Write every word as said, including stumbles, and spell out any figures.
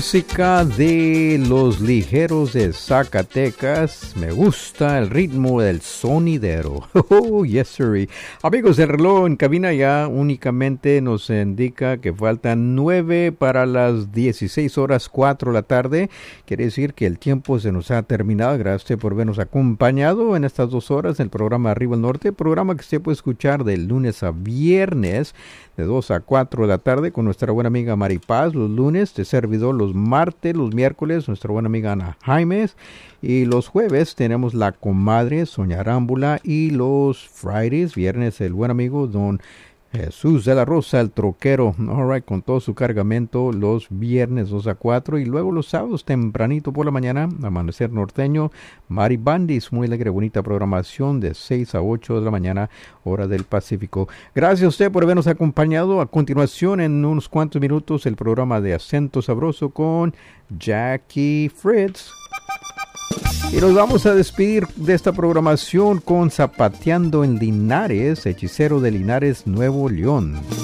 Música de los Ligeros de Zacatecas. Me gusta el ritmo del sonidero. Oh, yes, sir. Amigos, el reloj en cabina ya únicamente nos indica que faltan nueve para las dieciséis horas cuatro de la tarde. Quiere decir que el tiempo se nos ha terminado. Gracias por habernos acompañado en estas dos horas del programa Arriba al Norte. Programa que usted puede escuchar de lunes a viernes de dos a cuatro de la tarde con nuestra buena amiga Mari Paz los lunes, de servidor los martes, los miércoles, nuestra buena amiga Ana Jaimes, y los jueves tenemos la comadre Soñarámbula, y los Fridays, viernes, el buen amigo Don Jesús de la Rosa, el troquero, all right, con todo su cargamento los viernes dos a cuatro, y luego los sábados tempranito por la mañana, Amanecer Norteño, Mari Bandis, muy alegre, bonita programación de seis a ocho de la mañana, hora del Pacífico. Gracias a usted por habernos acompañado. A continuación, en unos cuantos minutos, el programa de Acento Sabroso con Jackie Fritz. Y nos vamos a despedir de esta programación con Zapateando en Linares, Hechicero de Linares, Nuevo León.